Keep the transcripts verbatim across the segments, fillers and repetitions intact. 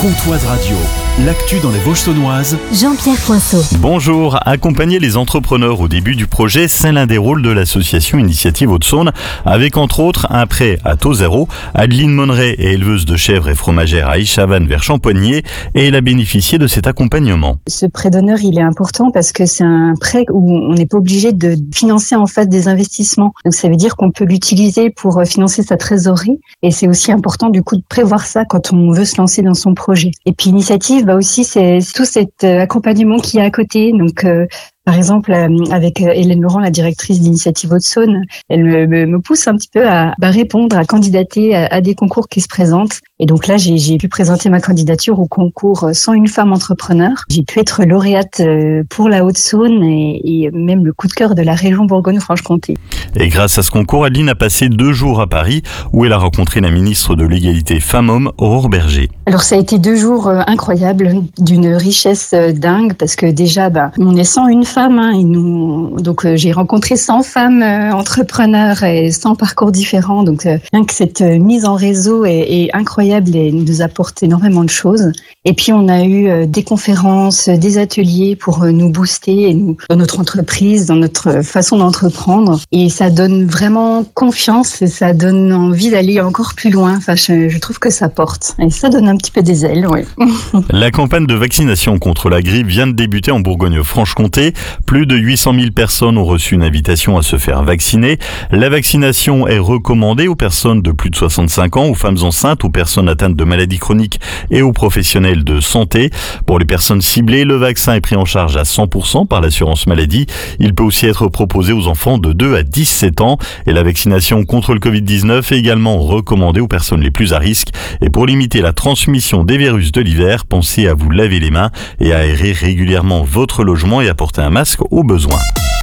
Comtoise Radio, l'actu dans les Vosges saunoises. Jean-Pierre Poinceau. Bonjour, accompagner les entrepreneurs au début du projet, c'est l'un des rôles de l'association Initiative Haute-Saône, avec entre autres un prêt à taux zéro. Adeline Monneret est éleveuse de chèvres et fromagère à Ichavannes vers Champognier et elle a bénéficié de cet accompagnement. Ce prêt d'honneur, il est important parce que c'est un prêt où on n'est pas obligé de financer en face des investissements. Donc ça veut dire qu'on peut l'utiliser pour financer sa trésorerie et c'est aussi important du coup de prévoir ça quand on veut se lancer dans son projet. Et puis l'initiative, bah aussi, c'est tout cet accompagnement qui est à côté. Donc, euh, par exemple, euh, avec Hélène Laurent, la directrice d'Initiative Haute-Saône, elle me, me, me pousse un petit peu à bah, répondre, à candidater à, à des concours qui se présentent. Et donc là, j'ai, j'ai pu présenter ma candidature au concours cent une femmes entrepreneurs. J'ai pu être lauréate pour la Haute-Saône et, et même le coup de cœur de la région Bourgogne-Franche-Comté. Et grâce à ce concours, Adeline a passé deux jours à Paris où elle a rencontré la ministre de l'Égalité Femmes-Hommes, Aurore Berger. Alors ça a été deux jours incroyables, d'une richesse dingue, parce que déjà, bah, on est cent une femmes, hein, et nous, donc euh, j'ai rencontré cent femmes euh, entrepreneurs et cent parcours différents, donc euh, rien que cette euh, mise en réseau est, est incroyable et nous apporte énormément de choses. Et puis on a eu euh, des conférences, des ateliers pour euh, nous booster et nous, dans notre entreprise, dans notre façon d'entreprendre, et ça donne vraiment confiance et ça donne envie d'aller encore plus loin. Enfin, je, je trouve que ça porte et ça donne un petit peu des ailes, ouais. La campagne de vaccination contre la grippe vient de débuter en Bourgogne-Franche-Comté. Plus de huit cent mille personnes ont reçu une invitation à se faire vacciner. La vaccination est recommandée aux personnes de plus de soixante-cinq ans, aux femmes enceintes, aux personnes atteintes de maladies chroniques et aux professionnels de santé. Pour les personnes ciblées, le vaccin est pris en charge à cent pour cent par l'assurance maladie. Il peut aussi être proposé aux enfants de deux à dix-sept ans. Et la vaccination contre le covid dix-neuf est également recommandée aux personnes les plus à risque. Et pour limiter la transmission des virus de l'hiver, pensez à vous laver les mains et à aérer régulièrement votre logement et à porter un masque au besoin.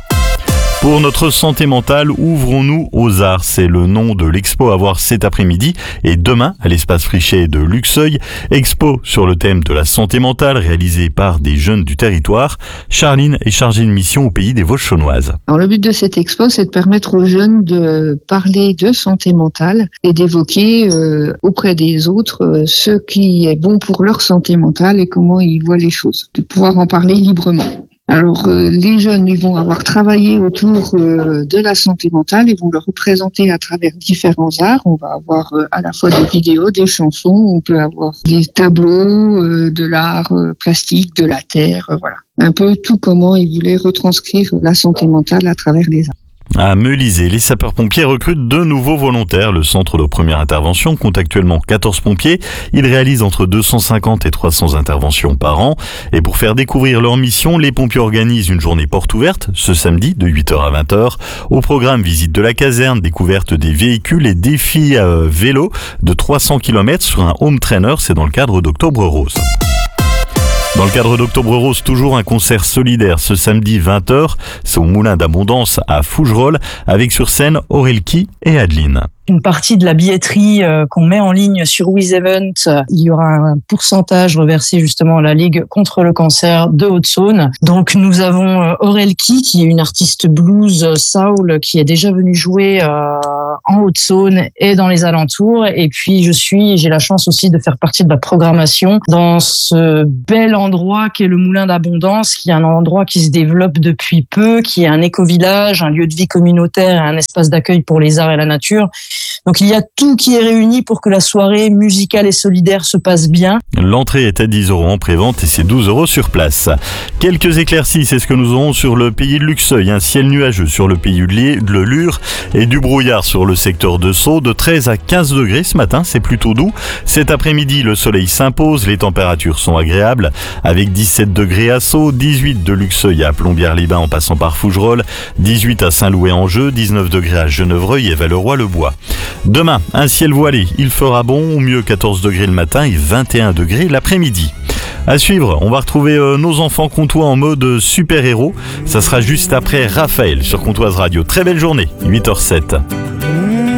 Pour notre santé mentale, ouvrons-nous aux arts. C'est le nom de l'expo à voir cet après-midi et demain à l'espace Frichet de Luxeuil. Expo sur le thème de la santé mentale réalisée par des jeunes du territoire. Charline est chargée de mission au pays des Vosges saunoises. Alors le but de cette expo, c'est de permettre aux jeunes de parler de santé mentale et d'évoquer euh, auprès des autres euh, ce qui est bon pour leur santé mentale et comment ils voient les choses, de pouvoir en parler librement. Alors, euh, les jeunes, ils vont avoir travaillé autour euh, de la santé mentale et vont le représenter à travers différents arts. On va avoir euh, à la fois des vidéos, des chansons, on peut avoir des tableaux, euh, de l'art euh, plastique, de la terre, euh, voilà. Un peu tout comment ils voulaient retranscrire la santé mentale à travers les arts. À Melisée, les sapeurs-pompiers recrutent deux nouveaux volontaires. Le centre de première intervention compte actuellement quatorze pompiers. Ils réalisent entre deux cent cinquante et trois cents interventions par an. Et pour faire découvrir leur mission, les pompiers organisent une journée porte ouverte ce samedi de huit heures à vingt heures. Au programme, visite de la caserne, découverte des véhicules et défis à vélo de trois cents kilomètres sur un home trainer. C'est dans le cadre d'Octobre Rose. Dans le cadre d'Octobre Rose, toujours un concert solidaire ce samedi vingt heures. C'est au Moulin d'Abondance à Fougerolles avec sur scène Aurelki et Adeline. Une partie de la billetterie euh, qu'on met en ligne sur WizEvent, euh, il y aura un pourcentage reversé justement à la Ligue contre le cancer de Haute-Saône. Donc nous avons euh, Aurelki qui est une artiste blues euh, soul qui est déjà venue jouer euh, en Haute-Saône et dans les alentours. Et puis je suis, j'ai la chance aussi de faire partie de la programmation dans ce bel endroit qu'est le Moulin d'Abondance, qui est un endroit qui se développe depuis peu, qui est un éco-village, un lieu de vie communautaire et un espace d'accueil pour les arts et la nature. Donc il y a tout qui est réuni pour que la soirée musicale et solidaire se passe bien. L'entrée est à dix euros en prévente et c'est douze euros sur place. Quelques éclaircies, c'est ce que nous aurons sur le pays de Luxeuil. Un ciel nuageux sur le pays de Lure et du brouillard sur le secteur de Sceaux. De treize à quinze degrés ce matin, c'est plutôt doux. Cet après-midi, le soleil s'impose, les températures sont agréables avec dix-sept degrés à Sceaux, dix-huit de Luxeuil à Plombières-les-Bains en passant par Fougerolles, dix-huit à Saint-Louis-en-Jeu, dix-neuf degrés à Genevreuil et Valleroy-le-Bois. Demain, un ciel voilé, il fera bon, au mieux quatorze degrés le matin et vingt et un degrés l'après-midi. À suivre, on va retrouver euh, nos enfants comtois en mode super-héros. Ça sera juste après Raphaël sur Comtoise Radio. Très belle journée, huit heures zéro sept.